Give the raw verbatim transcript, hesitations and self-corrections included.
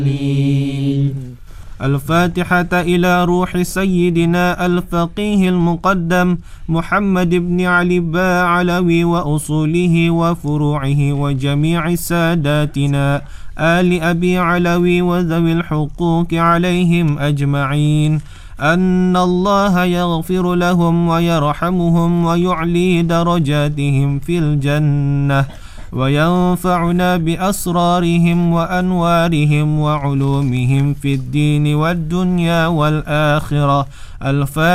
الفاتحة إلى روح سيدنا الفقيه المقدم محمد بن علي با علوي وأصوله وفروعه وجميع ساداتنا آل أبي علوي وذوي الحقوق عليهم أجمعين، أن الله يغفر لهم ويرحمهم ويعلي درجاتهم في الجنة وينفعنا بأسرارهم وأنوارهم وعلومهم في الدين والدنيا والآخرة. الفاتحة.